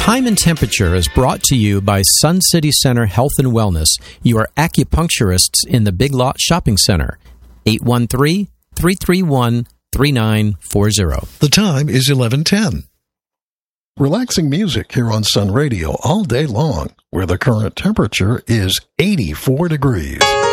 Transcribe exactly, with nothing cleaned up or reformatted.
Time and Temperature is brought to you by Sun City Center Health and Wellness, your acupuncturists in the Big Lot Shopping Center. eight one three, three three one, three nine four zero. The time is eleven ten. Relaxing music here on Sun Radio all day long, where the current temperature is eighty-four degrees.